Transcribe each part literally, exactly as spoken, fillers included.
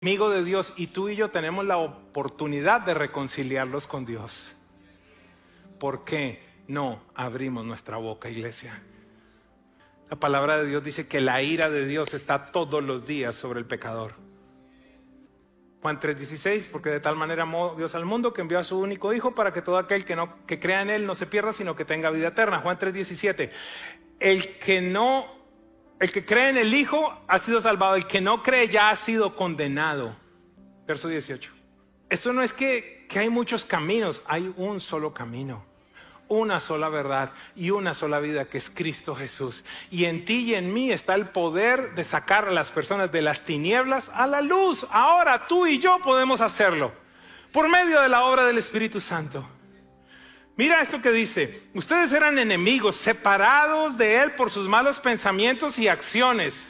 amigo de Dios, y tú y yo tenemos la oportunidad de reconciliarlos con Dios. ¿Por qué no abrimos nuestra boca, iglesia? La palabra de Dios dice que la ira de Dios está todos los días sobre el pecador. Juan tres dieciséis, porque de tal manera amó Dios al mundo que envió a su único Hijo para que todo aquel que, no, que crea en Él no se pierda, sino que tenga vida eterna. Juan tres diecisiete, el que no, el que cree en el Hijo ha sido salvado, el que no cree ya ha sido condenado. Verso dieciocho. Esto no es que, que hay muchos caminos, hay un solo camino, una sola verdad y una sola vida, que es Cristo Jesús. Y en ti y en mí está el poder de sacar a las personas de las tinieblas a la luz. Ahora tú y yo podemos hacerlo por medio de la obra del Espíritu Santo. Mira esto que dice: ustedes eran enemigos, separados de Él por sus malos pensamientos y acciones.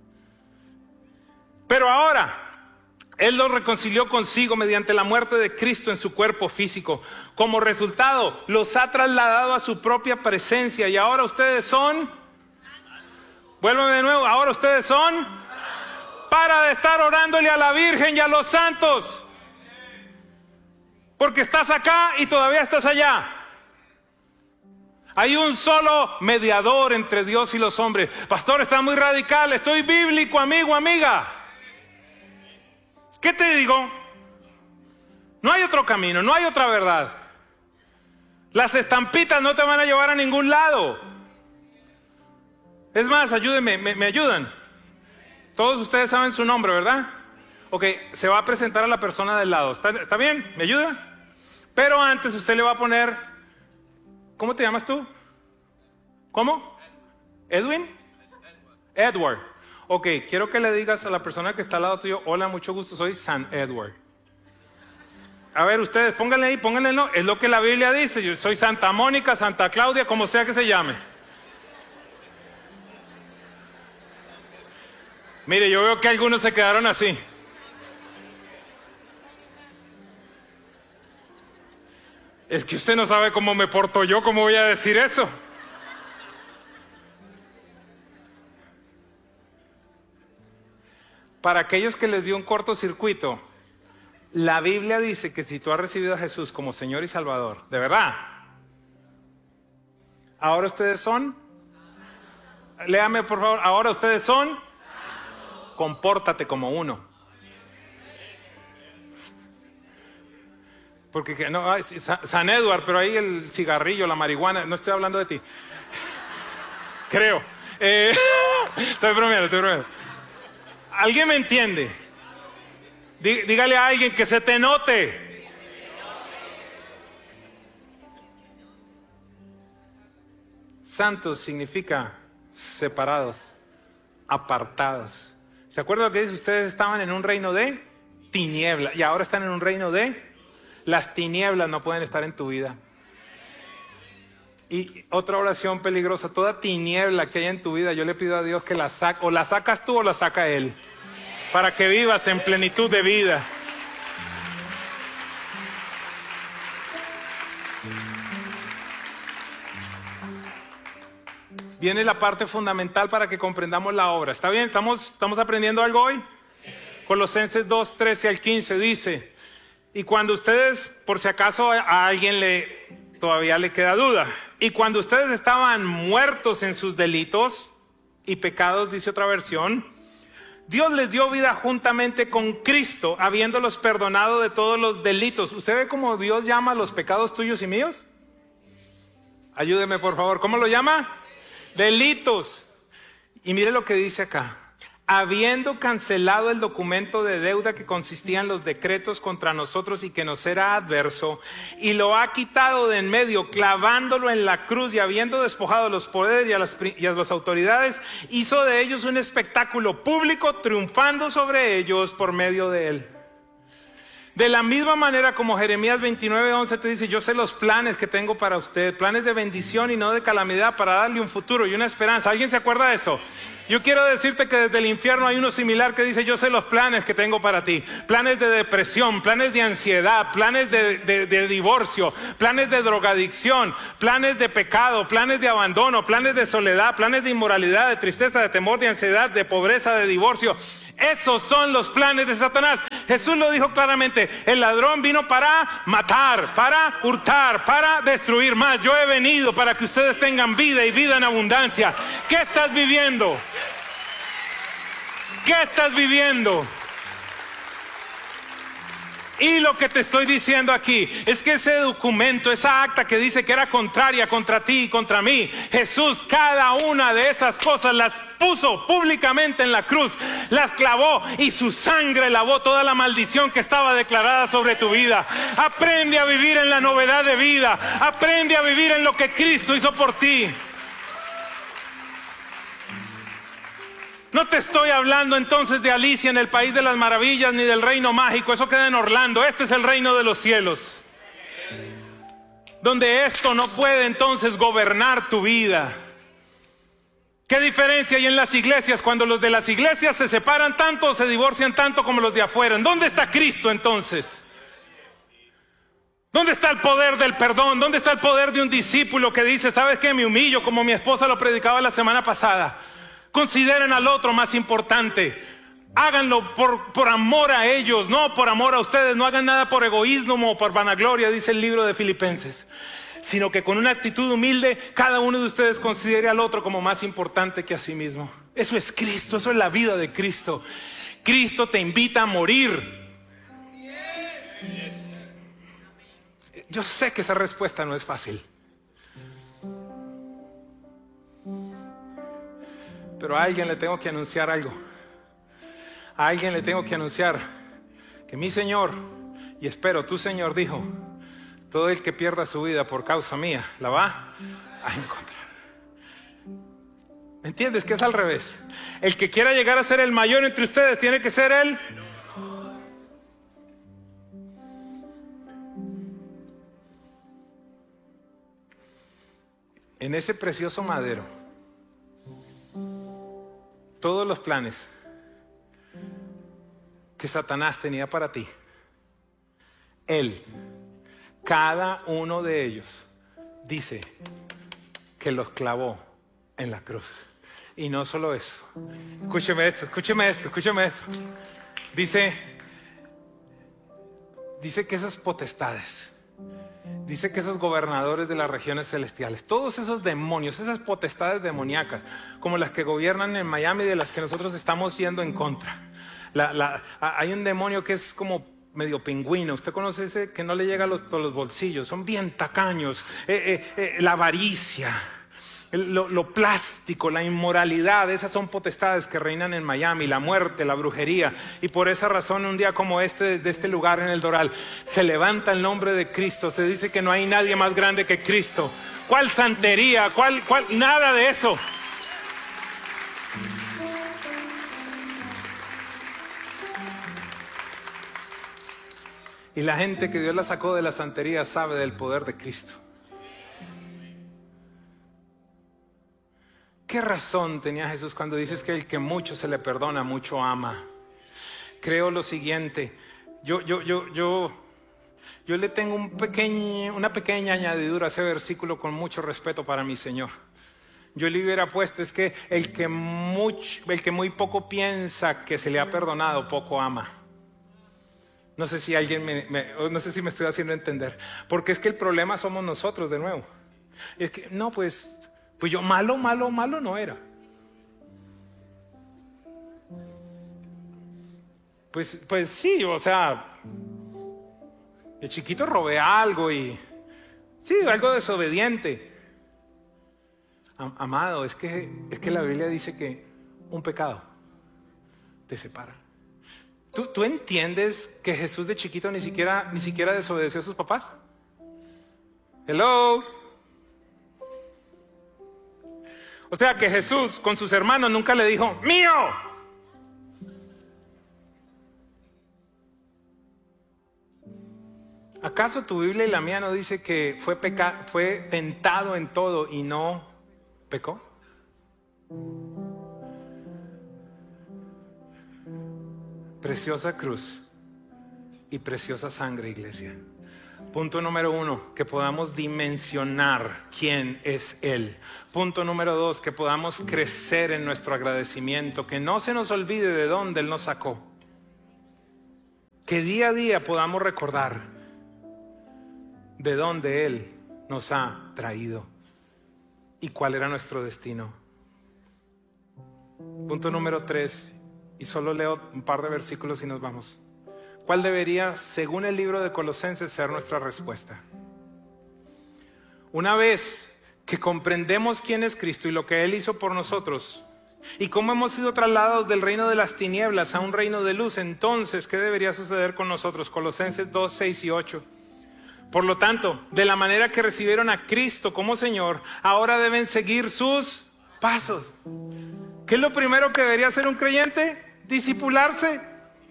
Pero ahora Él los reconcilió consigo mediante la muerte de Cristo en su cuerpo físico. Como resultado, los ha trasladado a su propia presencia. Y ahora ustedes son... Vuelvan de nuevo. Ahora ustedes son... Para de estar orándole a la Virgen y a los santos. Porque estás acá y todavía estás allá. Hay un solo mediador entre Dios y los hombres. Pastor, está muy radical. Estoy bíblico, amigo, amiga. ¿Qué te digo? No hay otro camino, no hay otra verdad. Las estampitas no te van a llevar a ningún lado. Es más, ayúdenme, me, me ayudan. Todos ustedes saben su nombre, ¿verdad? Ok, se va a presentar a la persona del lado. ¿Está, está bien? ¿Me ayuda? Pero antes usted le va a poner... ¿Cómo te llamas tú? ¿Cómo? ¿Edwin? Edward. Ok, quiero que le digas a la persona que está al lado tuyo: hola, mucho gusto, soy San Edward. A ver, ustedes, pónganle ahí, pónganle no, es lo que la Biblia dice. Yo soy Santa Mónica, Santa Claudia, como sea que se llame. Mire, yo veo que algunos se quedaron así. Es que usted no sabe cómo me porto yo, ¿cómo voy a decir eso? Para aquellos que les dio un cortocircuito, la Biblia dice que si tú has recibido a Jesús como Señor y Salvador, de verdad, ahora ustedes son, léame por favor, ahora ustedes son, compórtate como uno. Porque no, ay, San Edward, pero ahí el cigarrillo, la marihuana, no estoy hablando de ti. Creo. Eh, estoy bromeando, estoy bromeando. ¿Alguien me entiende? Dí, dígale a alguien que se te note. Santos significa separados, apartados. ¿Se acuerdan lo que dice? Ustedes estaban en un reino de tiniebla y ahora están en un reino de... Las tinieblas no pueden estar en tu vida. Y otra oración peligrosa: toda tiniebla que haya en tu vida, yo le pido a Dios que la saque, o la sacas tú o la saca Él, para que vivas en plenitud de vida. Viene la parte fundamental para que comprendamos la obra. ¿Está bien? ¿Estamos, estamos aprendiendo algo hoy? Colosenses dos, trece al quince dice: y cuando ustedes, por si acaso a alguien le todavía le queda duda, y cuando ustedes estaban muertos en sus delitos y pecados, dice otra versión, Dios les dio vida juntamente con Cristo, habiéndolos perdonado de todos los delitos. ¿Usted ve cómo Dios llama a los pecados tuyos y míos? Ayúdeme por favor, ¿cómo lo llama? Delitos. Y mire lo que dice acá: habiendo cancelado el documento de deuda que consistía en los decretos contra nosotros y que nos era adverso, y lo ha quitado de en medio, clavándolo en la cruz, y habiendo despojado a los poderes y a las, y a las autoridades, hizo de ellos un espectáculo público, triunfando sobre ellos por medio de él. De la misma manera como Jeremías veintinueve, once te dice: yo sé los planes que tengo para usted, planes de bendición y no de calamidad, para darle un futuro y una esperanza. ¿Alguien se acuerda de eso? Yo quiero decirte que desde el infierno hay uno similar que dice: yo sé los planes que tengo para ti. Planes de depresión, planes de ansiedad, planes de, de, de divorcio, planes de drogadicción, planes de pecado, planes de abandono, planes de soledad, planes de inmoralidad, de tristeza, de temor, de ansiedad, de pobreza, de divorcio. Esos son los planes de Satanás. Jesús lo dijo claramente: el ladrón vino para matar, para hurtar, para destruir. Más, yo he venido para que ustedes tengan vida y vida en abundancia. ¿Qué estás viviendo? ¿Qué estás viviendo? Y lo que te estoy diciendo aquí es que ese documento, esa acta que dice que era contraria contra ti y contra mí, Jesús cada una de esas cosas las puso públicamente en la cruz, las clavó y su sangre lavó toda la maldición que estaba declarada sobre tu vida. Aprende a vivir en la novedad de vida, aprende a vivir en lo que Cristo hizo por ti. No te estoy hablando entonces de Alicia en el País de las Maravillas ni del reino mágico, eso queda en Orlando. Este es el reino de los cielos, donde esto no puede entonces gobernar tu vida. ¿Qué diferencia hay en las iglesias cuando los de las iglesias se separan tanto o se divorcian tanto como los de afuera? ¿En dónde está Cristo entonces? ¿Dónde está el poder del perdón? ¿Dónde está el poder de un discípulo que dice: ¿sabes qué? Me humillo, como mi esposa lo predicaba la semana pasada. Consideren al otro más importante. Háganlo por, por amor a ellos, no por amor a ustedes. No hagan nada por egoísmo o por vanagloria, dice el libro de Filipenses, sino que con una actitud humilde cada uno de ustedes considere al otro como más importante que a sí mismo. Eso es Cristo, eso es la vida de Cristo. Cristo te invita a morir. Yo sé que esa respuesta no es fácil, pero a alguien le tengo que anunciar algo. A alguien le tengo que anunciar que mi Señor, y espero tu Señor, dijo: todo el que pierda su vida por causa mía, la va a encontrar. ¿Me entiendes? Que es al revés. El que quiera llegar a ser el mayor entre ustedes tiene que ser el... En ese precioso madero, todos los planes que Satanás tenía para ti, Él, cada uno de ellos, dice que los clavó en la cruz. Y no solo eso. Escúcheme esto, escúcheme esto, escúcheme esto. Dice, dice que esas potestades, dice que esos gobernadores de las regiones celestiales, todos esos demonios, esas potestades demoníacas, como las que gobiernan en Miami, de las que nosotros estamos yendo en contra. La, la, hay un demonio que es como medio pingüino. Usted conoce ese que no le llega a los, a los bolsillos. Son bien tacaños. Eh, eh, eh, la avaricia, el, lo, lo plástico, la inmoralidad. Esas son potestades que reinan en Miami. La muerte, la brujería. Y por esa razón, un día como este, desde este lugar en el Doral, se levanta el nombre de Cristo. Se dice que no hay nadie más grande que Cristo. ¿Cuál santería? ¿Cuál, cuál? Nada de eso. Y la gente que Dios la sacó de la santería sabe del poder de Cristo. ¿Qué razón tenía Jesús cuando dices que el que mucho se le perdona, mucho ama? Creo lo siguiente. Yo, yo, yo, yo, yo le tengo un pequeño, una pequeña añadidura a ese versículo con mucho respeto para mi Señor. Yo le hubiera puesto: es que el que, mucho, el que muy poco piensa que se le ha perdonado, poco ama. No sé si alguien me, me, no sé si me estoy haciendo entender. Porque es que el problema somos nosotros de nuevo. Es que, no, pues, pues yo malo, malo, malo no era. Pues, pues sí, o sea, de chiquito robé algo y, sí, algo desobediente. Am- amado, es que, es que la Biblia dice que un pecado te separa. ¿Tú, ¿Tú entiendes que Jesús de chiquito ni siquiera, ni siquiera desobedeció a sus papás? Hello. O sea que Jesús con sus hermanos nunca le dijo: ¡mío! ¿Acaso tu Biblia y la mía no dice que fue, peca- fue tentado en todo y no pecó? Preciosa cruz y preciosa sangre, iglesia. Punto número uno, que podamos dimensionar quién es Él. Punto número dos, que podamos crecer en nuestro agradecimiento, que no se nos olvide de dónde Él nos sacó. Que día a día podamos recordar de dónde Él nos ha traído y cuál era nuestro destino. Punto número tres, y solo leo un par de versículos y nos vamos. ¿Cuál debería, según el libro de Colosenses, ser nuestra respuesta? Una vez que comprendemos quién es Cristo y lo que Él hizo por nosotros, y cómo hemos sido trasladados del reino de las tinieblas a un reino de luz, entonces, ¿qué debería suceder con nosotros? Colosenses dos, seis y ocho. Por lo tanto, de la manera que recibieron a Cristo como Señor, ahora deben seguir sus pasos. ¿Qué es lo primero que debería hacer un creyente? Discipularse.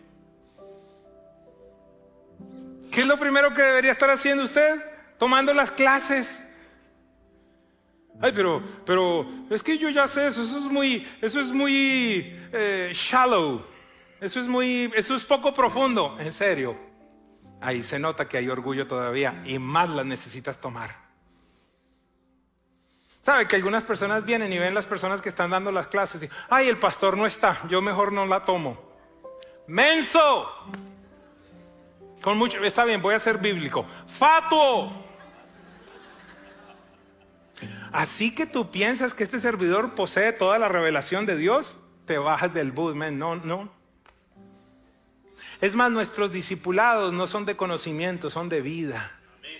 ¿Qué es lo primero que debería estar haciendo usted? Tomando las clases. Ay, pero, pero, es que yo ya sé eso, eso es muy, eso es muy eh, shallow, eso es muy, eso es poco profundo. En serio, ahí se nota que hay orgullo todavía y más las necesitas tomar. ¿Sabe que algunas personas vienen y ven las personas que están dando las clases y, ay, el pastor no está, yo mejor no la tomo? ¡Menso! Con mucho, está bien, voy a ser bíblico. ¡Fatuo! Así que tú piensas que este servidor posee toda la revelación de Dios, te bajas del bus, man. No, no. Es más, nuestros discipulados no son de conocimiento, son de vida.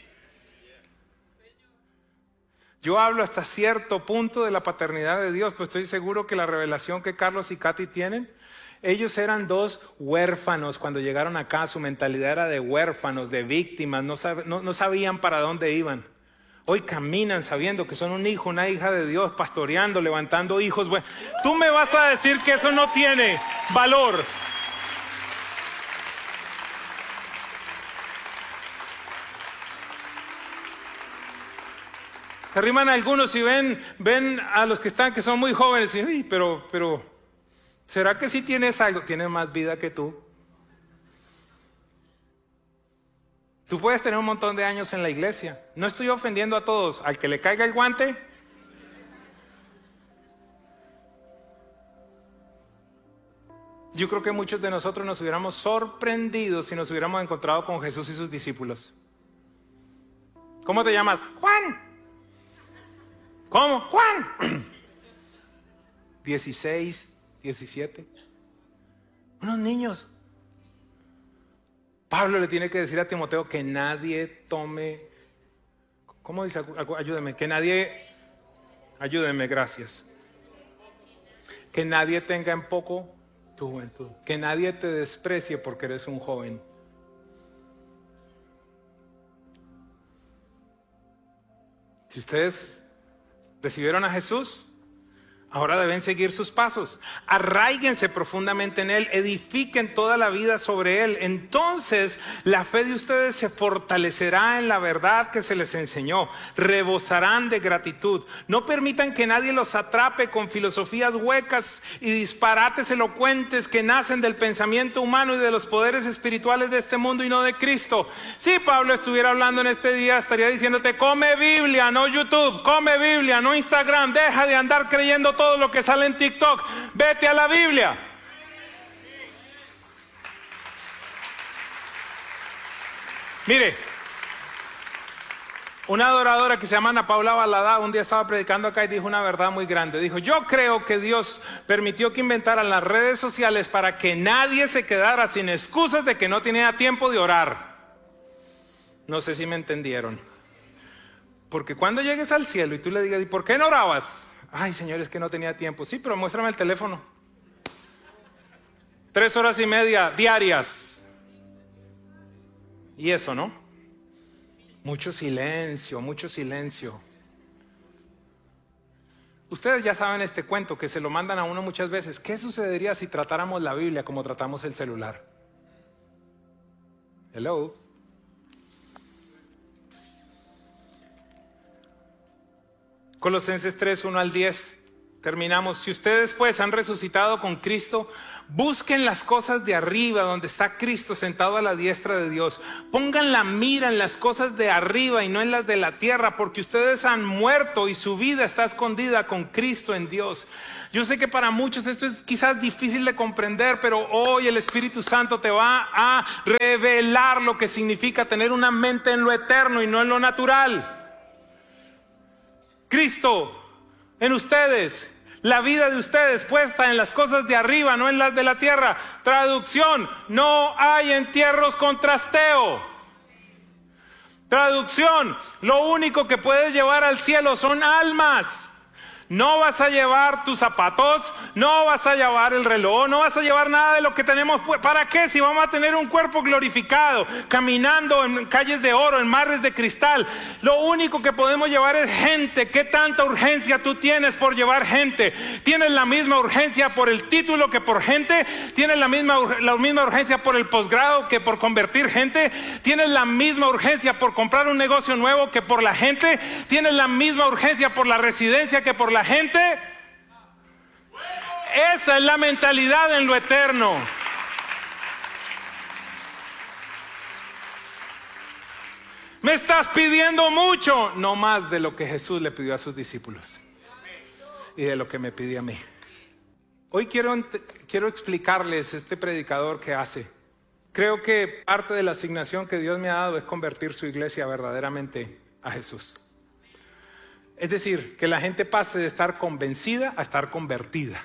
Yo hablo hasta cierto punto de la paternidad de Dios, pues estoy seguro que la revelación que Carlos y Katy tienen, ellos eran dos huérfanos cuando llegaron acá, su mentalidad era de huérfanos, de víctimas, no, sab- no, no sabían para dónde iban. Hoy caminan sabiendo que son un hijo, una hija de Dios, pastoreando, levantando hijos. Bueno, tú me vas a decir que eso no tiene valor. Se arriman algunos y ven, ven a los que están, que son muy jóvenes, y uy, pero, pero, ¿será que sí tienes algo? Tienes más vida que tú. Tú puedes tener un montón de años en la iglesia. No estoy ofendiendo a todos. Al que le caiga el guante. Yo creo que muchos de nosotros nos hubiéramos sorprendido si nos hubiéramos encontrado con Jesús y sus discípulos. ¿Cómo te llamas? Juan. ¿Cómo? Juan. dieciséis, diecisiete. Unos niños. Pablo le tiene que decir a Timoteo que nadie tome, ¿cómo dice? Ayúdeme, que nadie, ayúdeme, gracias. Que nadie tenga en poco tu juventud, que nadie te desprecie porque eres un joven. Si ustedes recibieron a Jesús, ahora deben seguir sus pasos. Arráiguense profundamente en Él, edifiquen toda la vida sobre Él. Entonces la fe de ustedes se fortalecerá en la verdad que se les enseñó. Rebosarán de gratitud. No permitan que nadie los atrape con filosofías huecas y disparates elocuentes que nacen del pensamiento humano y de los poderes espirituales de este mundo y no de Cristo. Si Pablo estuviera hablando en este día, estaría diciéndote: come Biblia, no YouTube, come Biblia, no Instagram, deja de andar creyendo todo lo que sale en TikTok, vete a la Biblia. Mire, una adoradora que se llama Ana Paula Balada un día estaba predicando acá y dijo una verdad muy grande. Dijo: yo creo que Dios permitió que inventaran las redes sociales para que nadie se quedara sin excusas de que no tenía tiempo de orar. No sé si me entendieron. Porque cuando llegues al cielo y tú le digas: ¿y por qué no orabas? Ay, Señor, es que no tenía tiempo. Sí, pero muéstrame el teléfono. Tres horas y media diarias. Y eso, ¿no? Mucho silencio, mucho silencio. Ustedes ya saben este cuento que se lo mandan a uno muchas veces. ¿Qué sucedería si tratáramos la Biblia como tratamos el celular? Hello. Colosenses tres, uno al diez terminamos. Si ustedes pues han resucitado con Cristo, busquen las cosas de arriba, donde está Cristo sentado a la diestra de Dios. Pongan la mira en las cosas de arriba y no en las de la tierra, porque ustedes han muerto y su vida está escondida con Cristo en Dios. Yo sé que para muchos esto es quizás difícil de comprender, pero hoy el Espíritu Santo te va a revelar lo que significa tener una mente en lo eterno y no en lo natural. Cristo en ustedes, la vida de ustedes puesta en las cosas de arriba, no en las de la tierra. Traducción: no hay entierros con trasteo. Traducción: lo único que puedes llevar al cielo son almas. No vas a llevar tus zapatos, no vas a llevar el reloj, no vas a llevar nada de lo que tenemos. ¿Para qué? Si vamos a tener un cuerpo glorificado, caminando en calles de oro, en mares de cristal. Lo único que podemos llevar es gente. ¿Qué tanta urgencia tú tienes por llevar gente? ¿Tienes la misma urgencia por el título que por gente? ¿Tienes la misma, la misma urgencia por el posgrado que por convertir gente? ¿Tienes la misma urgencia por comprar un negocio nuevo que por la gente? ¿Tienes la misma urgencia por la residencia que por la gente? Esa es la mentalidad en lo eterno. Me estás pidiendo mucho, no más de lo que Jesús le pidió a sus discípulos y de lo que me pide a mí. Hoy quiero, quiero explicarles este predicador que hace. Creo que parte de la asignación que Dios me ha dado es convertir su iglesia verdaderamente a Jesús. Es decir, que la gente pase de estar convencida a estar convertida.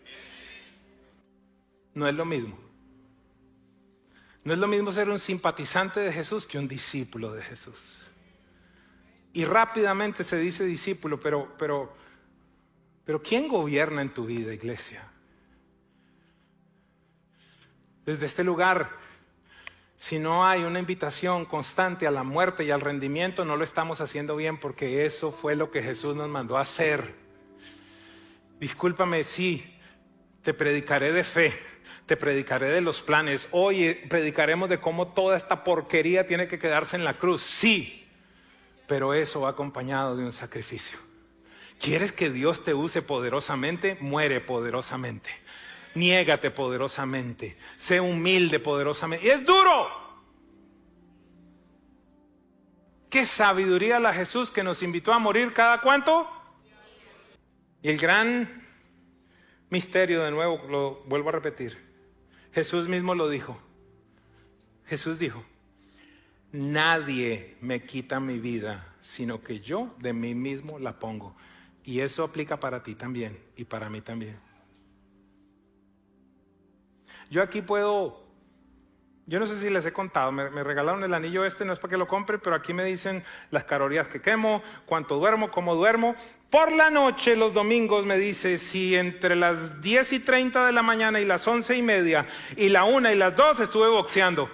No es lo mismo. No es lo mismo ser un simpatizante de Jesús que un discípulo de Jesús. Y rápidamente se dice discípulo, pero, pero, pero ¿quién gobierna en tu vida, iglesia? Desde este lugar, si no hay una invitación constante a la muerte y al rendimiento, no lo estamos haciendo bien, porque eso fue lo que Jesús nos mandó a hacer. Discúlpame, sí, te predicaré de fe, te predicaré de los planes. Hoy predicaremos de cómo toda esta porquería tiene que quedarse en la cruz, sí, pero eso va acompañado de un sacrificio. ¿Quieres que Dios te use poderosamente? Muere poderosamente. Niégate poderosamente, sé humilde poderosamente. Y es duro. ¿Qué sabiduría la Jesús que nos invitó a morir cada cuánto? Y el gran misterio, de nuevo lo vuelvo a repetir, Jesús mismo lo dijo. Jesús dijo: nadie me quita mi vida, sino que yo de mí mismo la pongo. Y eso aplica para ti también y para mí también. Yo aquí puedo, yo no sé si les he contado, me, me regalaron el anillo este, no es para que lo compre, pero aquí me dicen las calorías que quemo, cuánto duermo, cómo duermo. Por la noche, los domingos, me dice si entre las diez y treinta de la mañana y las once y media y la una y las dos estuve boxeando.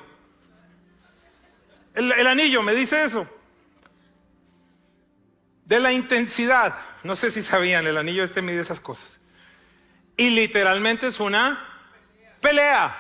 El, el anillo me dice eso. De la intensidad, no sé si sabían, el anillo este mide esas cosas. Y literalmente es una pelea.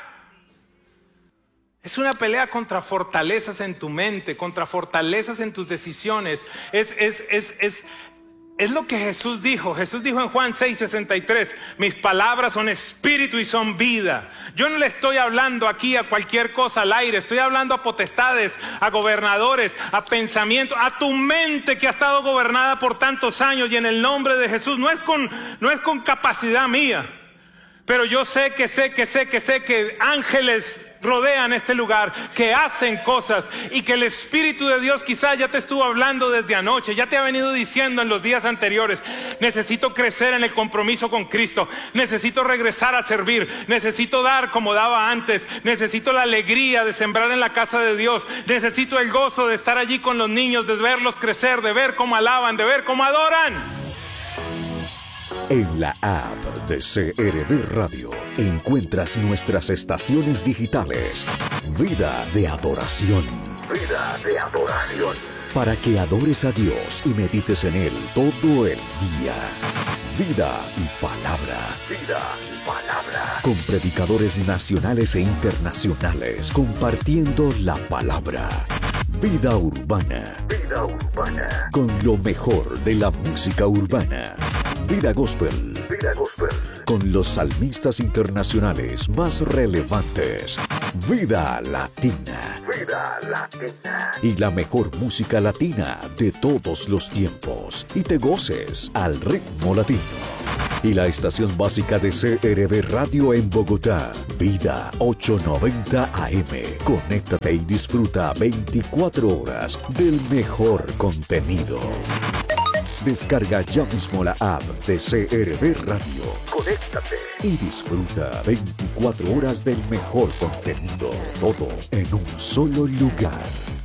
Es una pelea contra fortalezas en tu mente, contra fortalezas en tus decisiones. Es, es, es, es, es lo que Jesús dijo. Jesús dijo en Juan seis sesenta y tres, mis palabras son espíritu y son vida. Yo no le estoy hablando aquí a cualquier cosa al aire, estoy hablando a potestades, a gobernadores, a pensamientos, a tu mente que ha estado gobernada por tantos años, y en el nombre de Jesús, no es con, no es con capacidad mía. Pero yo sé que sé que sé que sé que ángeles rodean este lugar, que hacen cosas, y que el Espíritu de Dios quizás ya te estuvo hablando desde anoche, ya te ha venido diciendo en los días anteriores: necesito crecer en el compromiso con Cristo, necesito regresar a servir, necesito dar como daba antes, necesito la alegría de sembrar en la casa de Dios, necesito el gozo de estar allí con los niños, de verlos crecer, de ver cómo alaban, de ver cómo adoran. En la app de C R V Radio encuentras nuestras estaciones digitales. Vida de adoración. Vida de adoración. Para que adores a Dios y medites en Él todo el día. Vida y palabra. Vida y palabra. Con predicadores nacionales e internacionales compartiendo la palabra. Vida urbana. Vida urbana. Con lo mejor de la música urbana. Vida Gospel, Vida Gospel. Con los salmistas internacionales más relevantes. Vida Latina. Vida Latina. Y la mejor música latina de todos los tiempos. Y te goces al ritmo latino. Y la estación básica de C R V Radio en Bogotá, Vida ochocientos noventa A M. Conéctate y disfruta veinticuatro horas del mejor contenido. Descarga ya mismo la app de C R V Radio. Conéctate y disfruta veinticuatro horas del mejor contenido. Todo en un solo lugar.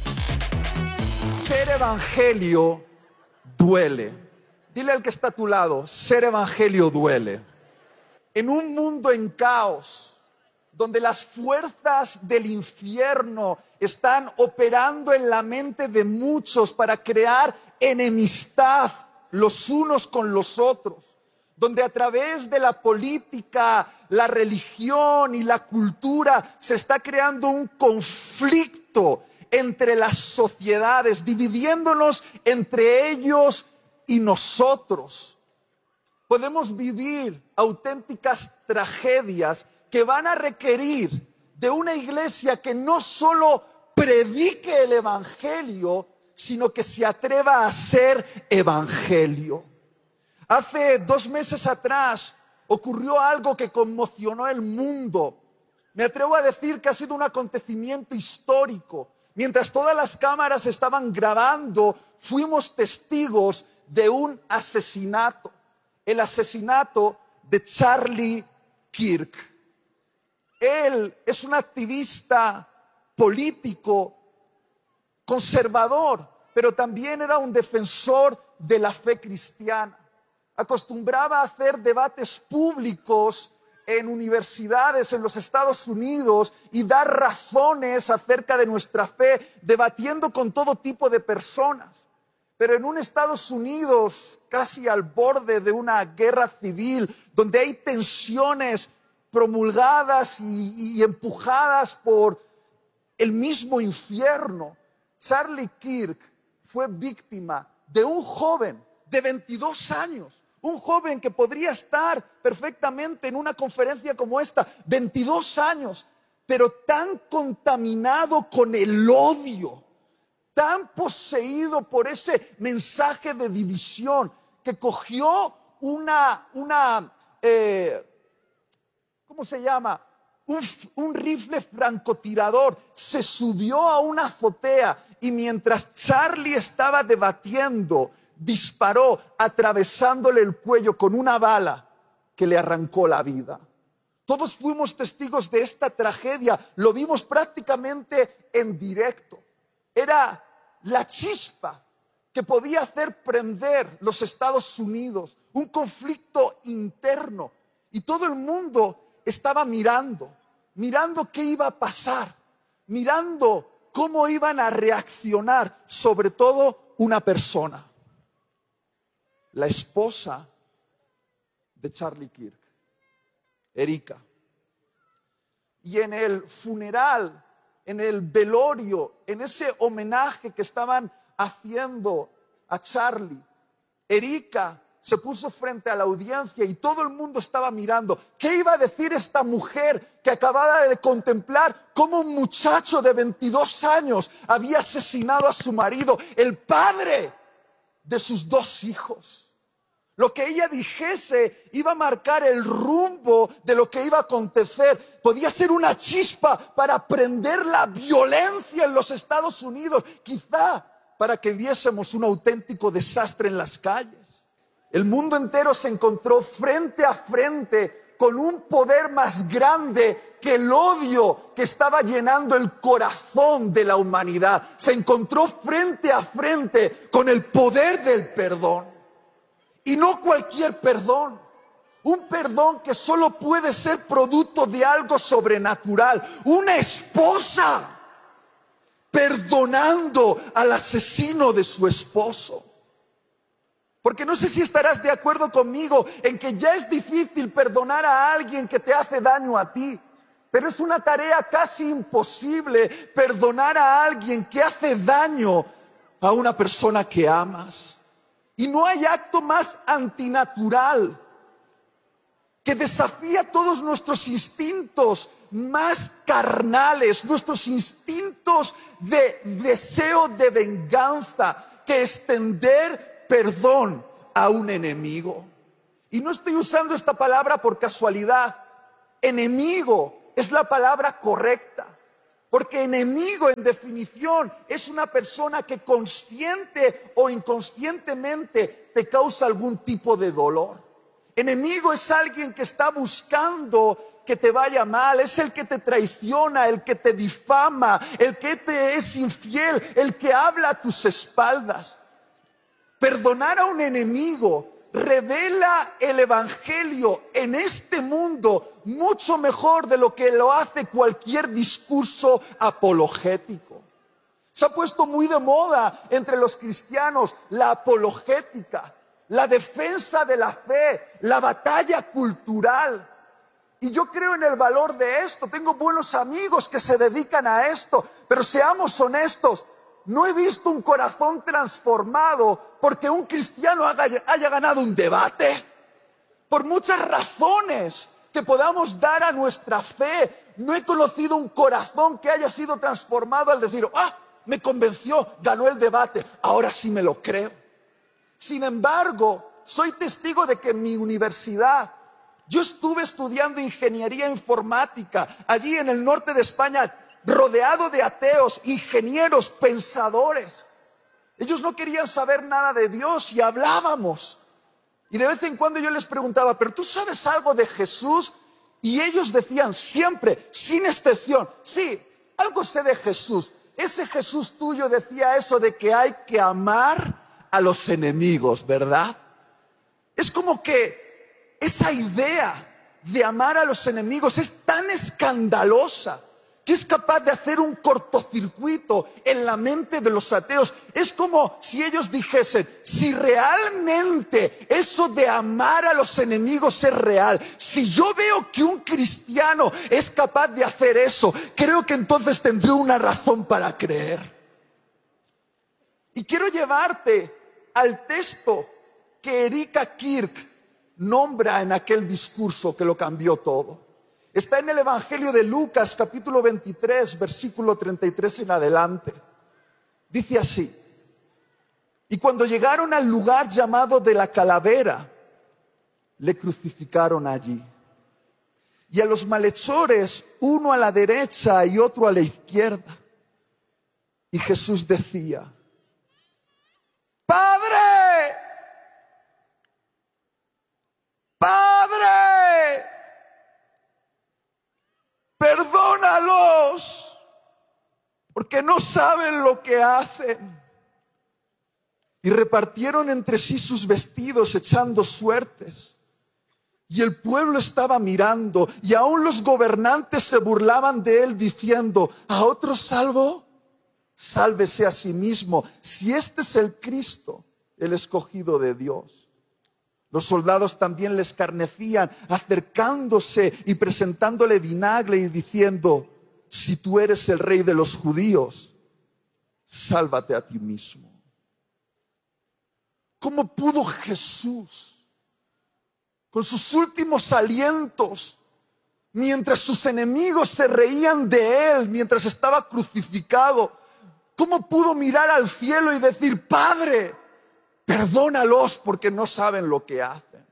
Ser evangelio duele. Dile al que está a tu lado, ser evangelio duele. En un mundo en caos, donde las fuerzas del infierno están operando en la mente de muchos para crear enemistad los unos con los otros, donde a través de la política, la religión y la cultura se está creando un conflicto entre las sociedades, dividiéndonos entre ellos y nosotros. Podemos vivir auténticas tragedias que van a requerir de una iglesia que no solo predique el evangelio, sino que se atreva a hacer evangelio. Hace dos meses atrás ocurrió algo que conmocionó el mundo. Me atrevo a decir que ha sido un acontecimiento histórico. Mientras todas las cámaras estaban grabando, fuimos testigos de un asesinato, el asesinato de Charlie Kirk. Él es un activista político conservador, pero también era un defensor de la fe cristiana. Acostumbraba a hacer debates públicos en universidades en los Estados Unidos y dar razones acerca de nuestra fe, debatiendo con todo tipo de personas. Pero en un Estados Unidos casi al borde de una guerra civil, donde hay tensiones promulgadas y, y empujadas por el mismo infierno, Charlie Kirk fue víctima de un joven de veintidós años, un joven que podría estar perfectamente en una conferencia como esta, veintidós años, pero tan contaminado con el odio, tan poseído por ese mensaje de división, que cogió una, una eh, ¿cómo se llama? Un, un rifle francotirador, se subió a una azotea y mientras Charlie estaba debatiendo, disparó atravesándole el cuello con una bala que le arrancó la vida. Todos fuimos testigos de esta tragedia, lo vimos prácticamente en directo. Era la chispa que podía hacer prender los Estados Unidos, un conflicto interno. Y todo el mundo estaba mirando, mirando qué iba a pasar, mirando cómo iban a reaccionar, sobre todo una persona, la esposa de Charlie Kirk, Erika. Y en el funeral, en el velorio, en ese homenaje que estaban haciendo a Charlie, Erika se puso frente a la audiencia y todo el mundo estaba mirando. ¿Qué iba a decir esta mujer que acababa de contemplar cómo un muchacho de veintidós años había asesinado a su marido, el padre de sus dos hijos? Lo que ella dijese iba a marcar el rumbo de lo que iba a acontecer. Podía ser una chispa para prender la violencia en los Estados Unidos, quizá para que viésemos un auténtico desastre en las calles. El mundo entero se encontró frente a frente con un poder más grande que el odio que estaba llenando el corazón de la humanidad. Se encontró frente a frente con el poder del perdón. Y no cualquier perdón. Un perdón que solo puede ser producto de algo sobrenatural. Una esposa perdonando al asesino de su esposo. Porque no sé si estarás de acuerdo conmigo en que ya es difícil perdonar a alguien que te hace daño a ti. Pero es una tarea casi imposible perdonar a alguien que hace daño a una persona que amas. Y no hay acto más antinatural que desafía todos nuestros instintos más carnales, nuestros instintos de deseo de venganza, que extender perdón a un enemigo. Y no estoy usando esta palabra por casualidad. Enemigo es la palabra correcta, porque enemigo en definición es una persona que consciente o inconscientemente te causa algún tipo de dolor. Enemigo es alguien que está buscando que te vaya mal, es el que te traiciona, el que te difama, el que te es infiel, el que habla a tus espaldas. Perdonar a un enemigo revela el evangelio en este mundo mucho mejor de lo que lo hace cualquier discurso apologético. Se ha puesto muy de moda entre los cristianos la apologética, la defensa de la fe, la batalla cultural. Y yo creo en el valor de esto. Tengo buenos amigos que se dedican a esto, pero seamos honestos, no he visto un corazón transformado porque un cristiano haya, haya ganado un debate. Por muchas razones que podamos dar a nuestra fe, no he conocido un corazón que haya sido transformado al decir, ah, me convenció, ganó el debate, ahora sí me lo creo. Sin embargo, soy testigo de que en mi universidad, yo estuve estudiando ingeniería informática allí en el norte de España, rodeado de ateos, ingenieros, pensadores. Ellos no querían saber nada de Dios y hablábamos. Y de vez en cuando yo les preguntaba, ¿pero tú sabes algo de Jesús? Y ellos decían siempre, sin excepción, sí, algo sé de Jesús. Ese Jesús tuyo decía eso de que hay que amar a los enemigos, ¿verdad? Es como que esa idea de amar a los enemigos es tan escandalosa que es capaz de hacer un cortocircuito en la mente de los ateos. Es como si ellos dijesen, si realmente eso de amar a los enemigos es real, si yo veo que un cristiano es capaz de hacer eso, creo que entonces tendré una razón para creer. Y quiero llevarte al texto que Erika Kirk nombra en aquel discurso que lo cambió todo. Está en el Evangelio de Lucas, capítulo veintitrés, versículo treinta y tres en adelante. Dice así: y cuando llegaron al lugar llamado de la calavera, le crucificaron allí. Y a los malhechores, uno a la derecha y otro a la izquierda. Y Jesús decía, ¡Padre! ¡Padre! Perdónalos, porque no saben lo que hacen. Y repartieron entre sí sus vestidos, echando suertes. Y el pueblo estaba mirando, y aún los gobernantes se burlaban de él, diciendo, ¿a otro salvo? Sálvese a sí mismo, si este es el Cristo, el escogido de Dios. Los soldados también le escarnecían, acercándose y presentándole vinagre y diciendo, si tú eres el rey de los judíos, sálvate a ti mismo. ¿Cómo pudo Jesús, con sus últimos alientos, mientras sus enemigos se reían de él, mientras estaba crucificado, cómo pudo mirar al cielo y decir, Padre, perdónalos porque no saben lo que hacen?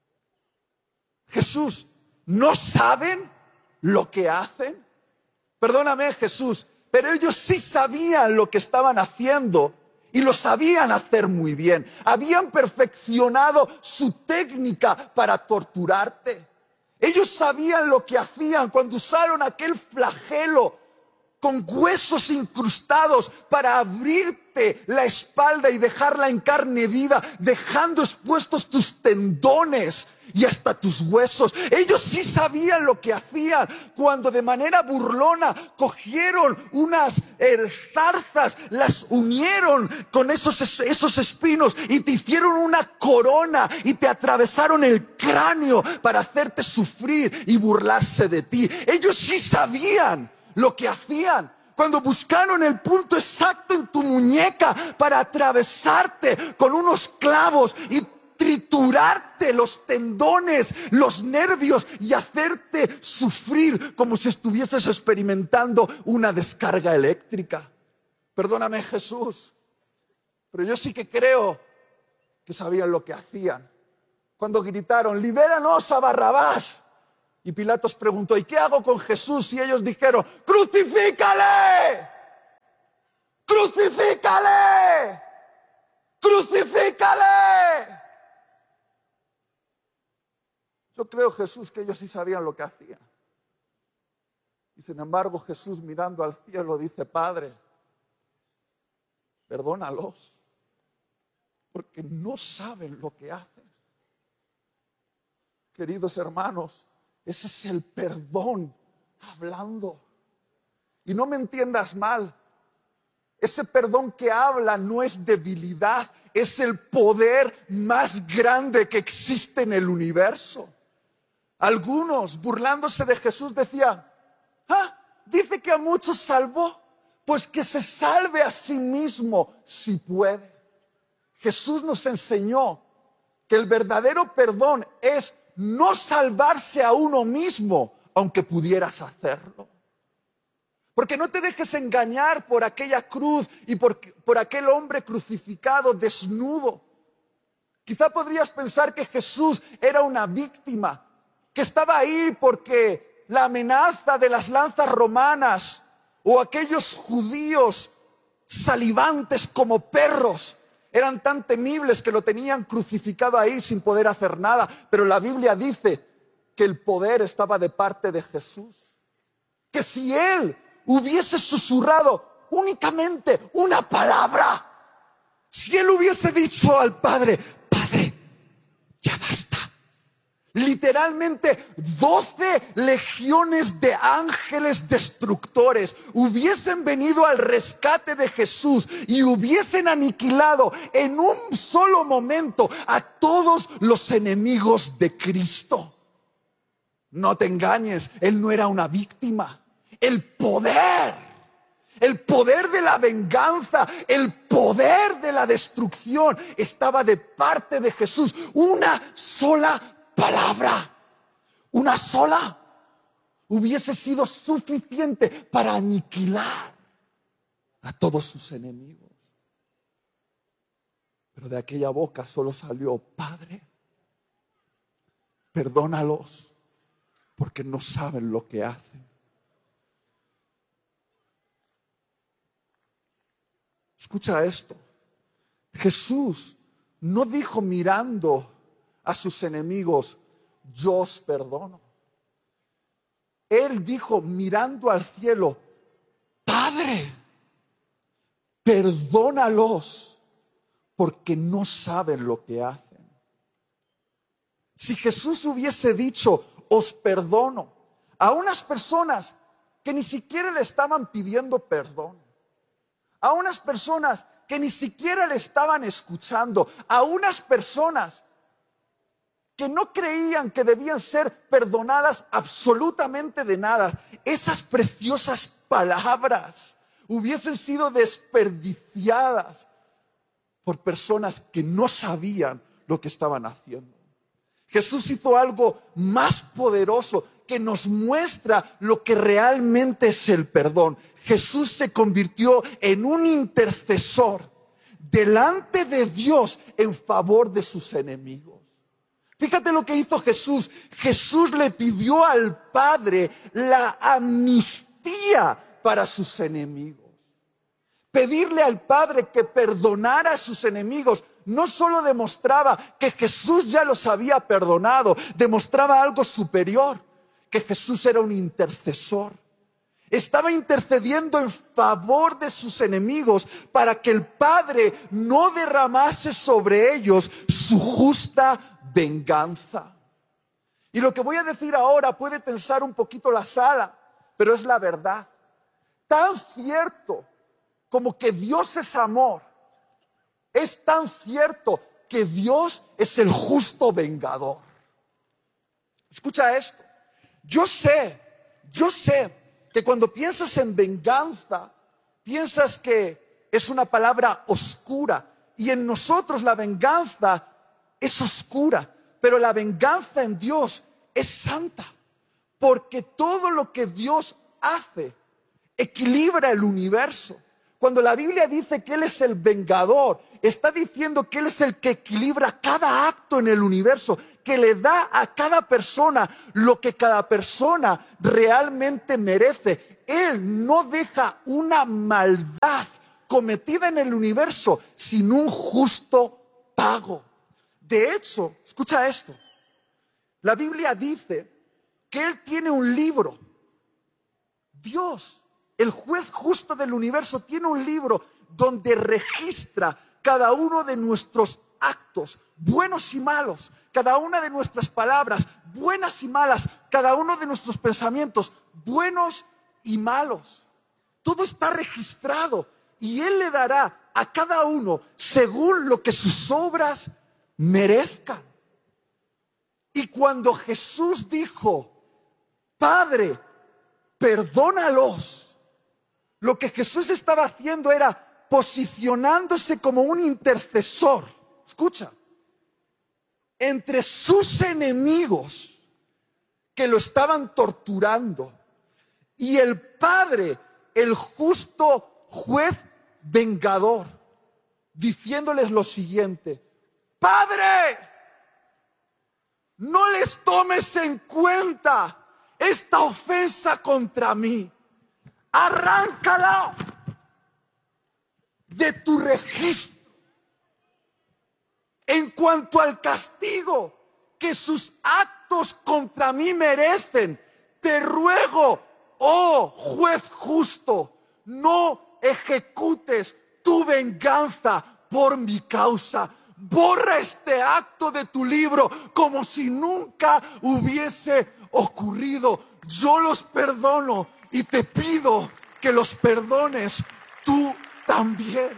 Jesús, ¿no saben lo que hacen? Perdóname, Jesús, pero ellos sí sabían lo que estaban haciendo y lo sabían hacer muy bien. Habían perfeccionado su técnica para torturarte. Ellos sabían lo que hacían cuando usaron aquel flagelo con huesos incrustados para abrirte la espalda y dejarla en carne viva, dejando expuestos tus tendones y hasta tus huesos. Ellos sí sabían lo que hacían cuando de manera burlona cogieron unas eh, zarzas, las unieron con esos, esos espinos y te hicieron una corona y te atravesaron el cráneo para hacerte sufrir y burlarse de ti. Ellos sí sabían lo que hacían cuando buscaron el punto exacto en tu muñeca para atravesarte con unos clavos y triturarte los tendones, los nervios y hacerte sufrir como si estuvieses experimentando una descarga eléctrica. Perdóname, Jesús, pero yo sí que creo que sabían lo que hacían. Cuando gritaron, libéranos a Barrabás. Y Pilatos preguntó, ¿y qué hago con Jesús? Y ellos dijeron, ¡crucifícale! ¡Crucifícale! ¡Crucifícale! Yo creo, Jesús, que ellos sí sabían lo que hacían. Y sin embargo, Jesús, mirando al cielo, dice, Padre, perdónalos, porque no saben lo que hacen. Queridos hermanos, ese es el perdón hablando. Y no me entiendas mal, ese perdón que habla no es debilidad, es el poder más grande que existe en el universo. Algunos, burlándose de Jesús, decían, ah, dice que a muchos salvó, pues que se salve a sí mismo si puede. Jesús nos enseñó que el verdadero perdón es no salvarse a uno mismo, aunque pudieras hacerlo. Porque no te dejes engañar por aquella cruz y por, por aquel hombre crucificado desnudo. Quizá podrías pensar que Jesús era una víctima, que estaba ahí porque la amenaza de las lanzas romanas o aquellos judíos salivantes como perros eran tan temibles que lo tenían crucificado ahí sin poder hacer nada. Pero la Biblia dice que el poder estaba de parte de Jesús. Que si Él hubiese susurrado únicamente una palabra, si Él hubiese dicho al Padre, Padre, ya basta. Literalmente doce legiones de ángeles destructores hubiesen venido al rescate de Jesús y hubiesen aniquilado en un solo momento a todos los enemigos de Cristo. No te engañes, Él no era una víctima. El poder, el poder de la venganza, el poder de la destrucción estaba de parte de Jesús. Una sola palabra, una sola, hubiese sido suficiente para aniquilar a todos sus enemigos. Pero de aquella boca solo salió, Padre, perdónalos, porque no saben lo que hacen. Escucha esto. Jesús no dijo mirando a sus enemigos, yo os perdono. Él dijo mirando al cielo, Padre, perdónalos, porque no saben lo que hacen. Si Jesús hubiese dicho, os perdono, a unas personas que ni siquiera le estaban pidiendo perdón, a unas personas que ni siquiera le estaban escuchando, a unas personas que no creían que debían ser perdonadas absolutamente de nada, esas preciosas palabras hubiesen sido desperdiciadas por personas que no sabían lo que estaban haciendo. Jesús hizo algo más poderoso que nos muestra lo que realmente es el perdón. Jesús se convirtió en un intercesor delante de Dios en favor de sus enemigos. Fíjate lo que hizo Jesús. Jesús le pidió al Padre la amnistía para sus enemigos. Pedirle al Padre que perdonara a sus enemigos no solo demostraba que Jesús ya los había perdonado, demostraba algo superior, que Jesús era un intercesor. Estaba intercediendo en favor de sus enemigos para que el Padre no derramase sobre ellos su justa venganza. Y lo que voy a decir ahora puede tensar un poquito la sala, pero es la verdad. Tan cierto como que Dios es amor, es tan cierto que Dios es el justo vengador. Escucha esto. Yo sé, yo sé que cuando piensas en venganza, piensas que es una palabra oscura. Y en nosotros la venganza es oscura, pero la venganza en Dios es santa. Porque todo lo que Dios hace equilibra el universo. Cuando la Biblia dice que Él es el vengador, está diciendo que Él es el que equilibra cada acto en el universo, que le da a cada persona lo que cada persona realmente merece. Él no deja una maldad cometida en el universo sin un justo pago. De hecho, escucha esto, la Biblia dice que Él tiene un libro. Dios, el juez justo del universo, tiene un libro donde registra cada uno de nuestros actos, buenos y malos, cada una de nuestras palabras, buenas y malas, cada uno de nuestros pensamientos, buenos y malos. Todo está registrado y Él le dará a cada uno según lo que sus obras merezcan. Y cuando Jesús dijo, Padre, perdónalos, lo que Jesús estaba haciendo era posicionándose como un intercesor, escucha, entre sus enemigos que lo estaban torturando y el Padre, el justo juez vengador, diciéndoles lo siguiente: Padre, no les tomes en cuenta esta ofensa contra mí. Arráncala de tu registro. En cuanto al castigo que sus actos contra mí merecen, te ruego, oh juez justo, no ejecutes tu venganza por mi causa. Borra este acto de tu libro como si nunca hubiese ocurrido. Yo los perdono y te pido que los perdones tú también.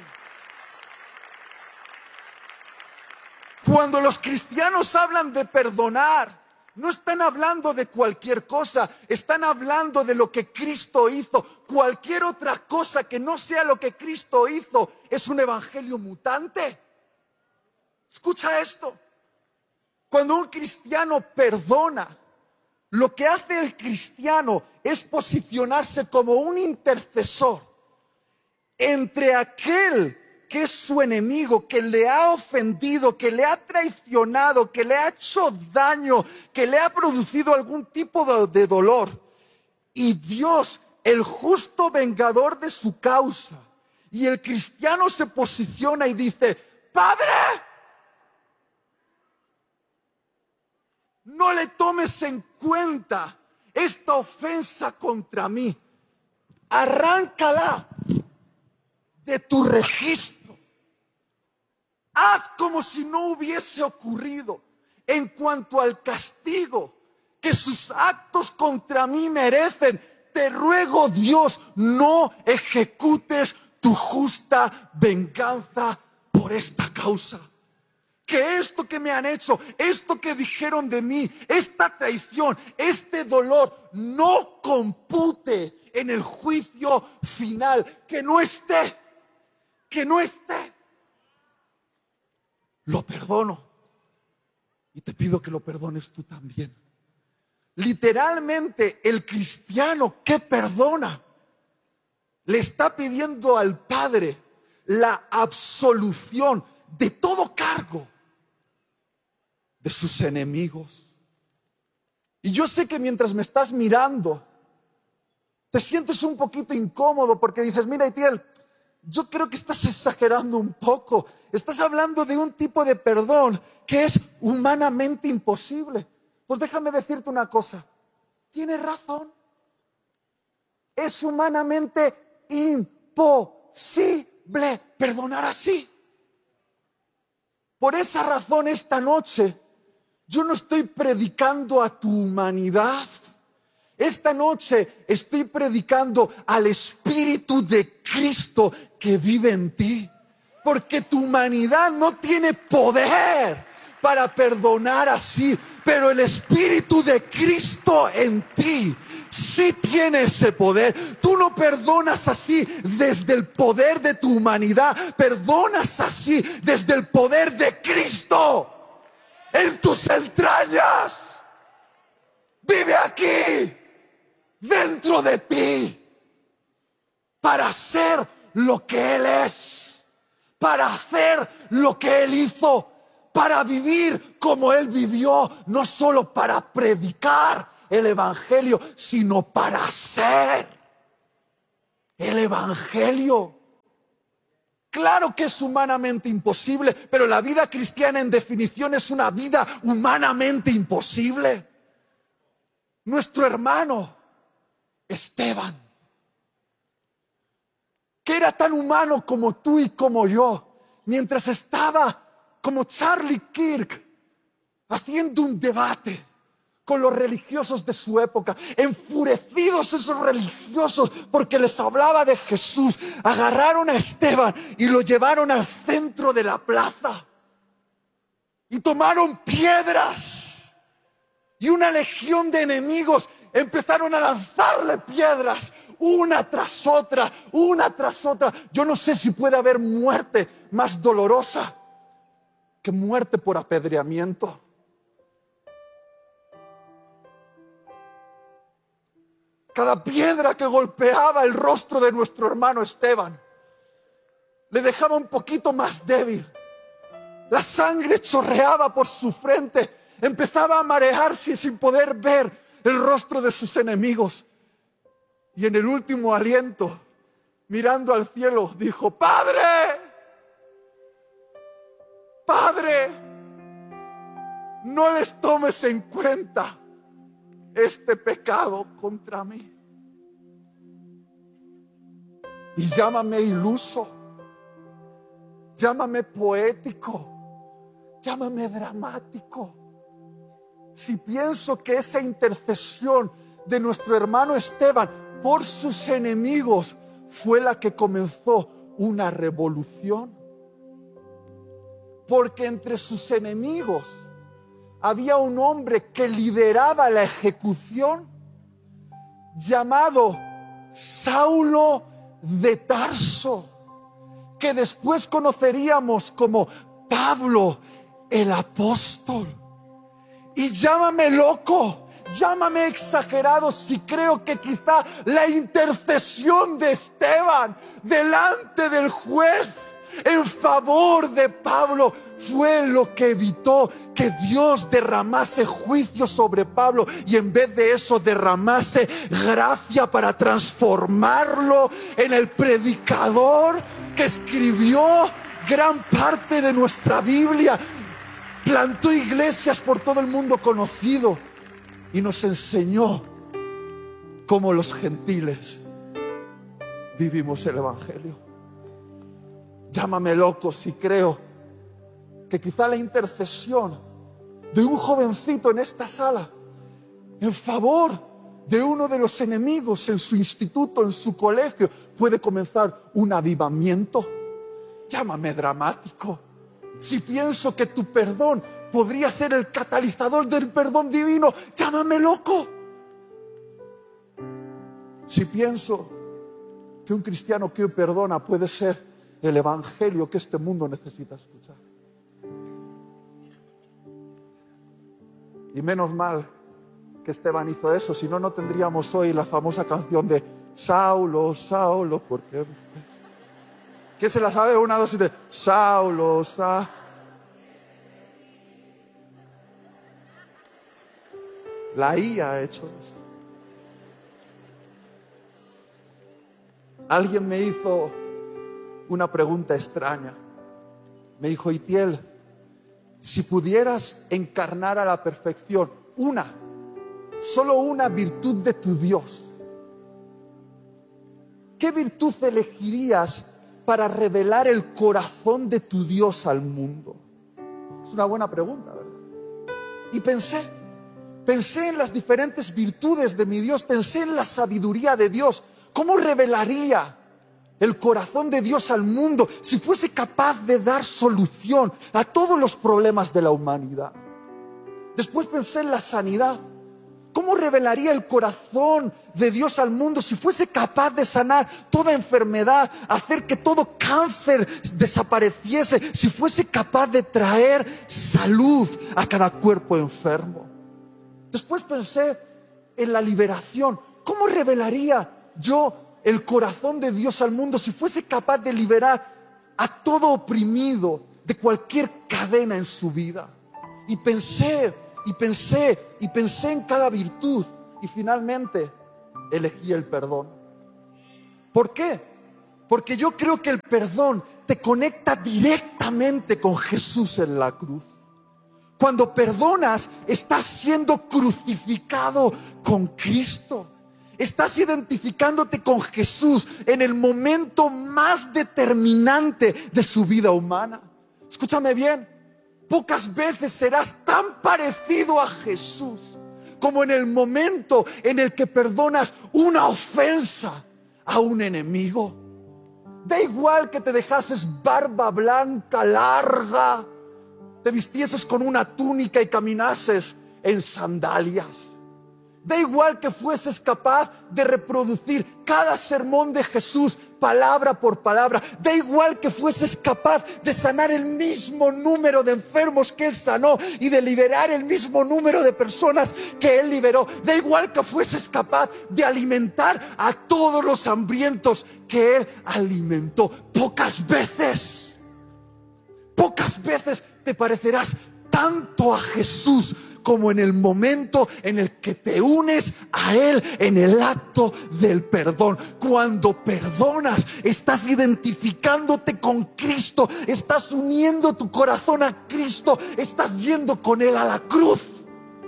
Cuando los cristianos hablan de perdonar, no están hablando de cualquier cosa, están hablando de lo que Cristo hizo. Cualquier otra cosa que no sea lo que Cristo hizo es un evangelio mutante. Escucha esto. Cuando un cristiano perdona, lo que hace el cristiano es posicionarse como un intercesor entre aquel que es su enemigo, que le ha ofendido, que le ha traicionado, que le ha hecho daño, que le ha producido algún tipo de, de dolor. Y Dios, el justo vengador de su causa. Y el cristiano se posiciona y dice: Padre, no le tomes en cuenta esta ofensa contra mí. Arráncala de tu registro. Haz como si no hubiese ocurrido. En cuanto al castigo que sus actos contra mí merecen, te ruego, Dios, no ejecutes tu justa venganza por esta causa. Que esto que me han hecho, esto que dijeron de mí, esta traición, este dolor, no compute en el juicio final. Que no esté, que no esté. Lo perdono y te pido que lo perdones tú también. Literalmente, el cristiano que perdona le está pidiendo al Padre la absolución de todo cargo de sus enemigos. Y yo sé que mientras me estás mirando, te sientes un poquito incómodo porque dices: mira, Itiel, yo creo que estás exagerando un poco. Estás hablando de un tipo de perdón que es humanamente imposible. Pues déjame decirte una cosa. Tienes razón. Es humanamente imposible perdonar así. Por esa razón, esta noche, yo no estoy predicando a tu humanidad. Esta noche estoy predicando al Espíritu de Cristo que vive en ti. Porque tu humanidad no tiene poder para perdonar así. Pero el Espíritu de Cristo en ti sí tiene ese poder. Tú no perdonas así desde el poder de tu humanidad. Perdonas así desde el poder de Cristo. en tus entrañas. Vive aquí, dentro de ti, para hacer lo que Él es, para hacer lo que Él hizo, para vivir como Él vivió, no solo para predicar el Evangelio, sino para hacer el Evangelio. Claro que es humanamente imposible, pero la vida cristiana en definición es una vida humanamente imposible. Nuestro hermano Esteban, que era tan humano como tú y como yo, mientras estaba como Charlie Kirk haciendo un debate con los religiosos de su época, enfurecidos esos religiosos porque les hablaba de Jesús, agarraron a Esteban y lo llevaron al centro de la plaza y tomaron piedras, y una legión de enemigos empezaron a lanzarle piedras una tras otra, una tras otra. Yo no sé si puede haber muerte más dolorosa que muerte por apedreamiento. Cada piedra que golpeaba el rostro de nuestro hermano Esteban le dejaba un poquito más débil. La sangre chorreaba por su frente, empezaba a marearse sin poder ver el rostro de sus enemigos. Y en el último aliento, mirando al cielo, dijo: Padre, Padre, no les tomes en cuenta este pecado contra mí. Y llámame iluso, llámame poético, llámame dramático, si pienso que esa intercesión de nuestro hermano Esteban por sus enemigos fue la que comenzó una revolución. Porque entre sus enemigos había un hombre que lideraba la ejecución, llamado Saulo de Tarso, que después conoceríamos como Pablo el apóstol. Y llámame loco, llámame exagerado si creo que quizá la intercesión de Esteban delante del juez en favor de Pablo fue lo que evitó que Dios derramase juicio sobre Pablo, y en vez de eso derramase gracia para transformarlo en el predicador que escribió gran parte de nuestra Biblia, plantó iglesias por todo el mundo conocido y nos enseñó cómo los gentiles vivimos el Evangelio. Llámame loco si creo que quizá la intercesión de un jovencito en esta sala en favor de uno de los enemigos en su instituto, en su colegio, puede comenzar un avivamiento. Llámame dramático si pienso que tu perdón podría ser el catalizador del perdón divino. Llámame loco si pienso que un cristiano que perdona puede ser el evangelio que este mundo necesita escuchar. Y menos mal que Esteban hizo eso, si no, no tendríamos hoy la famosa canción de Saulo, Saulo, ¿por qué? ¿Quién se la sabe? Una, dos y tres. Saulo, Saulo. La I A ha hecho eso. Alguien me hizo una pregunta extraña. Me dijo: Itiel, si pudieras encarnar a la perfección una, solo una virtud de tu Dios, ¿qué virtud elegirías para revelar el corazón de tu Dios al mundo? Es una buena pregunta, ¿verdad? Y pensé, pensé en las diferentes virtudes de mi Dios, pensé en la sabiduría de Dios. ¿Cómo revelaría el corazón de Dios al mundo si fuese capaz de dar solución a todos los problemas de la humanidad? Después pensé en la sanidad. ¿Cómo revelaría el corazón de Dios al mundo si fuese capaz de sanar toda enfermedad, hacer que todo cáncer desapareciese, si fuese capaz de traer salud a cada cuerpo enfermo? Después pensé en la liberación. ¿Cómo revelaría yo el corazón de Dios al mundo si fuese capaz de liberar a todo oprimido de cualquier cadena en su vida? Y pensé, y pensé, y pensé en cada virtud, y finalmente elegí el perdón. ¿Por qué? Porque yo creo que el perdón te conecta directamente con Jesús en la cruz. Cuando perdonas, estás siendo crucificado con Cristo. Estás identificándote con Jesús en el momento más determinante de su vida humana. Escúchame bien, pocas veces serás tan parecido a Jesús como en el momento en el que perdonas una ofensa a un enemigo. Da igual que te dejases barba blanca larga, te vistieses con una túnica y caminases en sandalias. Da igual que fueses capaz de reproducir cada sermón de Jesús palabra por palabra. Da igual que fueses capaz de sanar el mismo número de enfermos que Él sanó y de liberar el mismo número de personas que Él liberó. Da igual que fueses capaz de alimentar a todos los hambrientos que Él alimentó. Pocas veces, pocas veces te parecerás tanto a Jesús como en el momento en el que te unes a Él en el acto del perdón. Cuando perdonas, estás identificándote con Cristo, estás uniendo tu corazón a Cristo, estás yendo con Él a la cruz.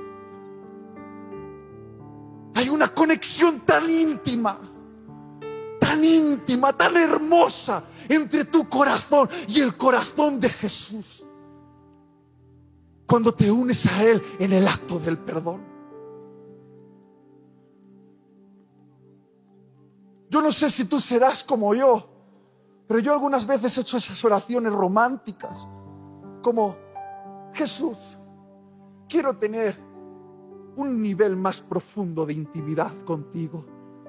Hay una conexión tan íntima, tan íntima, tan hermosa entre tu corazón y el corazón de Jesús, cuando te unes a Él en el acto del perdón. Yo no sé si tú serás como yo, pero yo algunas veces he hecho esas oraciones románticas, como: Jesús, quiero tener un nivel más profundo de intimidad contigo.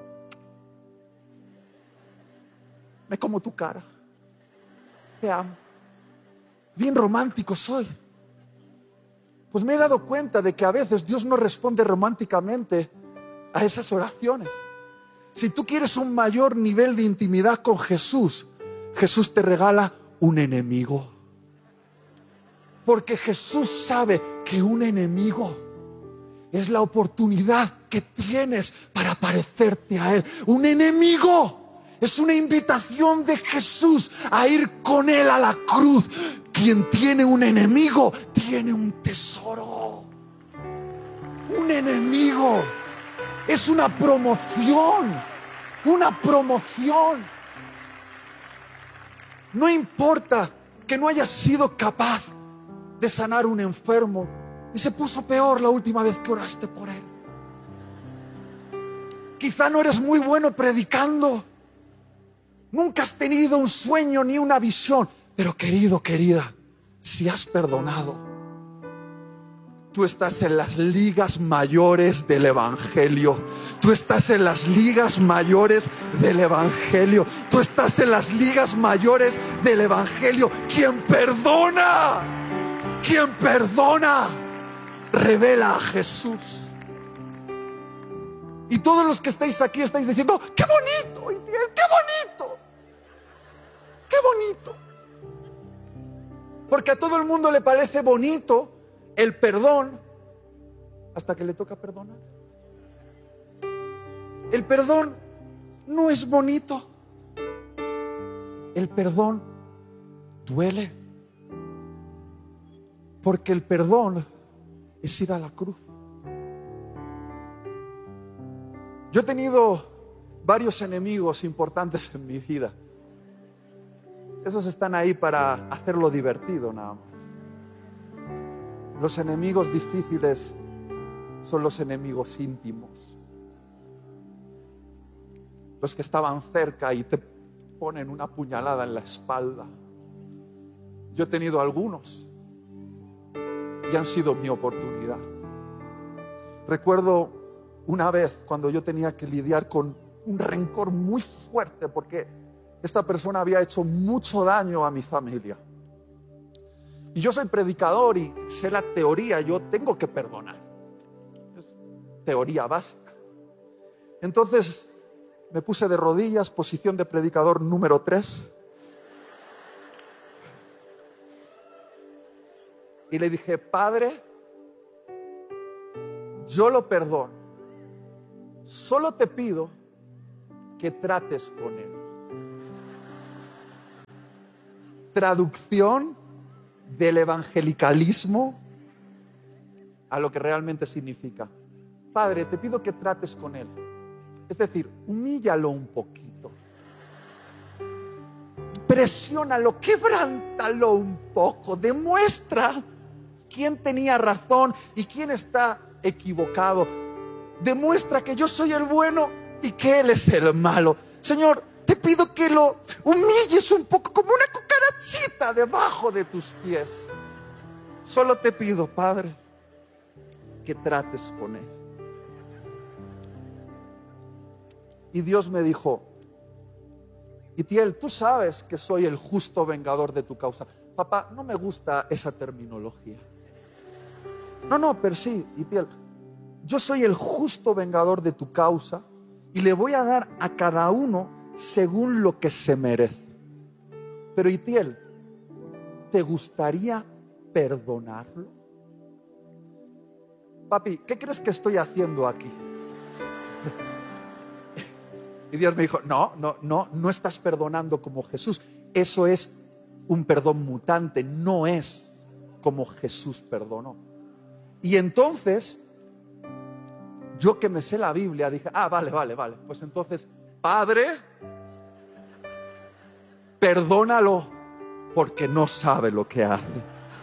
Me como tu cara, te amo. Bien romántico soy. Pues me he dado cuenta de que a veces Dios no responde románticamente a esas oraciones. Si tú quieres un mayor nivel de intimidad con Jesús, Jesús te regala un enemigo. Porque Jesús sabe que un enemigo es la oportunidad que tienes para parecerte a Él. Un enemigo es una invitación de Jesús a ir con Él a la cruz. Quien tiene un enemigo, tiene un tesoro. Un enemigo es una promoción, una promoción. No importa que no hayas sido capaz de sanar un enfermo y se puso peor la última vez que oraste por él. Quizá no eres muy bueno predicando, nunca has tenido un sueño ni una visión. Pero querido, querida, si has perdonado, tú estás en las ligas mayores del Evangelio. Tú estás en las ligas mayores del Evangelio. Tú estás en las ligas mayores del Evangelio. Quien perdona, quien perdona, revela a Jesús. Y todos los que estáis aquí estáis diciendo: ¡qué bonito, Itiel! ¡Qué bonito! ¡Qué bonito! Porque a todo el mundo le parece bonito el perdón hasta que le toca perdonar. El perdón no es bonito. El perdón duele. Porque el perdón es ir a la cruz. Yo he tenido varios enemigos importantes en mi vida. Esos están ahí para hacerlo divertido nada más. Los enemigos difíciles son los enemigos íntimos. Los que estaban cerca y te ponen una puñalada en la espalda. Yo he tenido algunos y han sido mi oportunidad. Recuerdo una vez cuando yo tenía que lidiar con un rencor muy fuerte porque esta persona había hecho mucho daño a mi familia. Y yo soy predicador y sé la teoría, yo tengo que perdonar. Es teoría básica. Entonces me puse de rodillas, posición de predicador número tres. Y le dije, Padre, yo lo perdono. Solo te pido que trates con él. Traducción del evangelicalismo a lo que realmente significa. Padre, te pido que trates con él. Es decir, humíllalo un poquito. Presiónalo, quebrántalo un poco. Demuestra quién tenía razón y quién está equivocado. Demuestra que yo soy el bueno y que él es el malo. Señor, te pido que lo humilles un poco, como una cucarachita debajo de tus pies. Solo te pido, Padre, que trates con él. Y Dios me dijo, Itiel, tú sabes que soy el justo vengador de tu causa. Papá, no me gusta esa terminología. No, no, pero sí, Itiel, yo soy el justo vengador de tu causa y le voy a dar a cada uno según lo que se merece. Pero Itiel, ¿te gustaría perdonarlo? Papi, ¿qué crees que estoy haciendo aquí? Y Dios me dijo, no, no, no, no estás perdonando como Jesús. Eso es un perdón mutante, no es como Jesús perdonó. Y entonces, yo que me sé la Biblia, dije, ah, vale, vale, vale. Pues entonces, Padre, perdónalo porque no sabe lo que hace.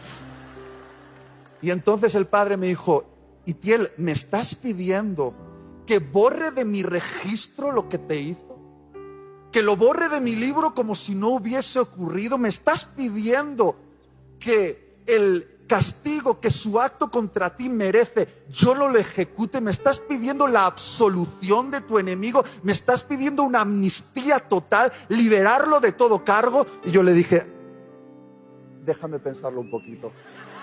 Y entonces el Padre me dijo, Itiel, ¿me estás pidiendo que borre de mi registro lo que te hizo? ¿Que lo borre de mi libro como si no hubiese ocurrido? ¿Me estás pidiendo que el castigo que su acto contra ti merece, yo no lo ejecute? ¿Me estás pidiendo la absolución de tu enemigo? ¿Me estás pidiendo una amnistía total, liberarlo de todo cargo? Y yo le dije, déjame pensarlo un poquito.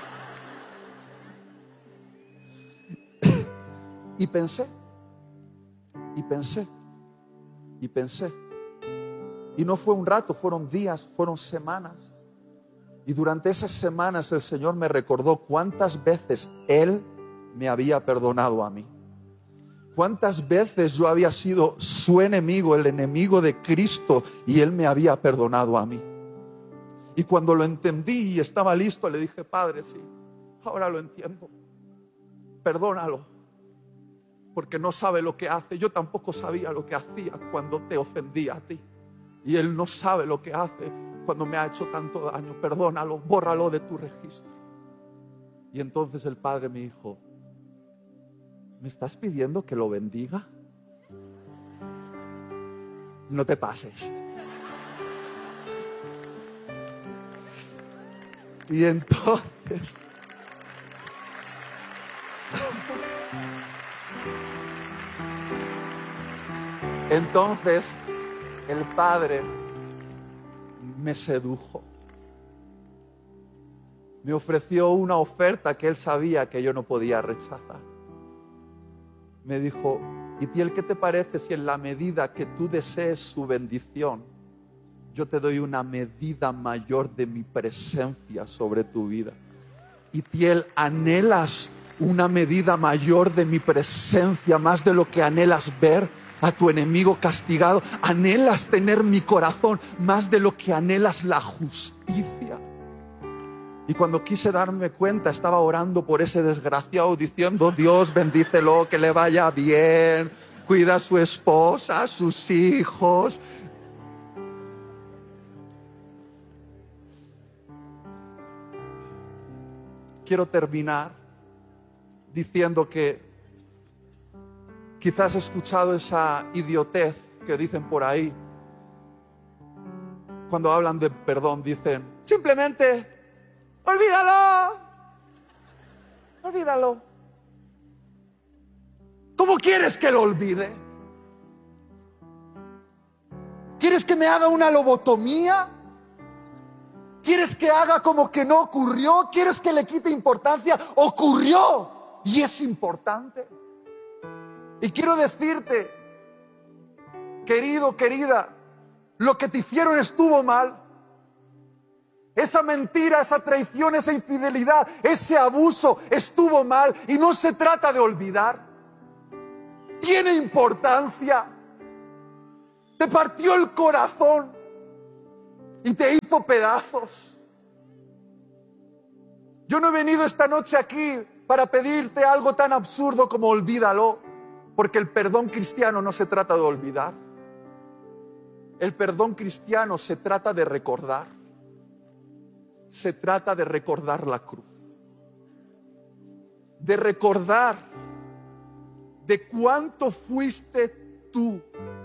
Y pensé, y pensé, y pensé. Y no fue un rato, fueron días, fueron semanas. Y durante esas semanas el Señor me recordó cuántas veces Él me había perdonado a mí. Cuántas veces yo había sido su enemigo, el enemigo de Cristo, y Él me había perdonado a mí. Y cuando lo entendí y estaba listo, le dije, Padre, sí, ahora lo entiendo. Perdónalo. Porque no sabe lo que hace. Yo tampoco sabía lo que hacía cuando te ofendía a ti. Y Él no sabe lo que hace cuando me ha hecho tanto daño. Perdónalo, bórralo de tu registro. Y entonces el Padre me dijo, ¿me estás pidiendo que lo bendiga? No te pases. Y entonces Entonces el Padre me sedujo. Me ofreció una oferta que Él sabía que yo no podía rechazar. Me dijo, Itiel, ¿qué te parece si en la medida que tú desees su bendición, yo te doy una medida mayor de mi presencia sobre tu vida? Itiel, ¿anhelas una medida mayor de mi presencia, más de lo que anhelas ver a tu enemigo castigado? ¿Anhelas tener mi corazón más de lo que anhelas la justicia? Y cuando quise darme cuenta, estaba orando por ese desgraciado, diciendo, Dios, bendícelo, que le vaya bien, cuida a su esposa, a sus hijos. Quiero terminar diciendo que quizás has escuchado esa idiotez que dicen por ahí. Cuando hablan de perdón, dicen, simplemente, olvídalo, olvídalo. ¿Cómo quieres que lo olvide? ¿Quieres que me haga una lobotomía? ¿Quieres que haga como que no ocurrió? ¿Quieres que le quite importancia? Ocurrió y es importante. Y quiero decirte, querido, querida, lo que te hicieron estuvo mal. Esa mentira, esa traición, esa infidelidad, ese abuso estuvo mal y no se trata de olvidar. Tiene importancia. Te partió el corazón y te hizo pedazos. Yo no he venido esta noche aquí para pedirte algo tan absurdo como olvídalo, porque el perdón cristiano no se trata de olvidar. El perdón cristiano se trata de recordar. Se trata de recordar la cruz. De recordar de cuánto fuiste tú